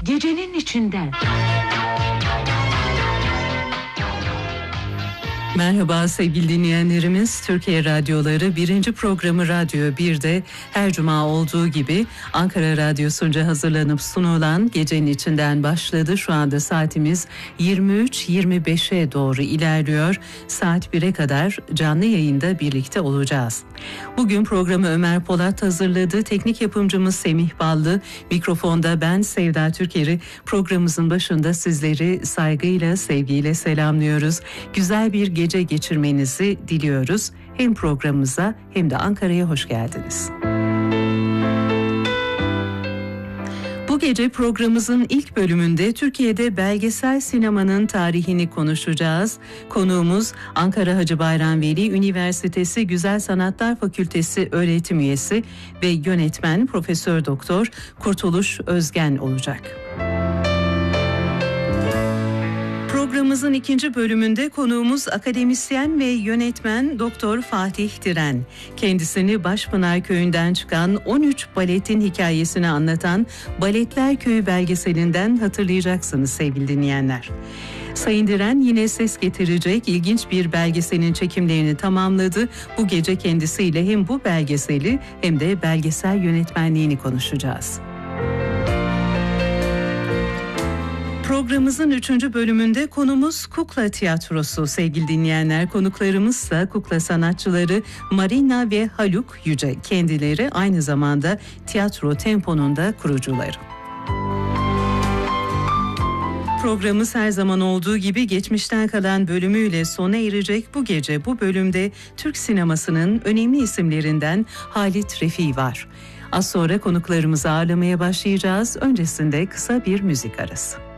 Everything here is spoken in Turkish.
gecenin içinden. Merhaba sevgili dinleyenlerimiz. Türkiye Radyoları 1. programı Radyo 1'de her cuma olduğu gibi Ankara Radyosu'nca hazırlanıp sunulan Gecenin içinden başladı. Şu anda saatimiz 23.25'e doğru ilerliyor. Saat 1'e kadar canlı yayında birlikte olacağız. Bugün programı Ömer Polat hazırladı. Teknik yapımcımız Semih Ballı. Mikrofonda ben Sevda Türker'i programımızın başında sizleri saygıyla, sevgiyle selamlıyoruz. Güzel bir gece geçirmenizi diliyoruz. Hem programımıza hem de Ankara'ya hoş geldiniz. Bu gece programımızın ilk bölümünde Türkiye'de belgesel sinemanın tarihini konuşacağız. Konuğumuz Ankara Hacı Bayram Veli Üniversitesi Güzel Sanatlar Fakültesi öğretim üyesi ve yönetmen Profesör Doktor Kurtuluş Özgen olacak. Programımızın ikinci bölümünde konuğumuz akademisyen ve yönetmen Doktor Fatih Diren. Kendisini Başpınar Köyü'nden çıkan 13 baletin hikayesini anlatan Baletler Köyü belgeselinden hatırlayacaksınız sevgili dinleyenler. Sayın Diren yine ses getirecek ilginç bir belgeselin çekimlerini tamamladı. Bu gece kendisiyle hem bu belgeseli hem de belgesel yönetmenliğini konuşacağız. Programımızın 3. bölümünde konumuz kukla tiyatrosu sevgili dinleyenler. Konuklarımızsa kukla sanatçıları Marina ve Haluk Yüce. Kendileri aynı zamanda Tiyatro Tempo'nun da kurucuları. Programımız her zaman olduğu gibi geçmişten kalan bölümüyle sona erecek. Bu gece bu bölümde Türk sinemasının önemli isimlerinden Halit Refi var. Az sonra konuklarımızı ağırlamaya başlayacağız. Öncesinde kısa bir müzik arası.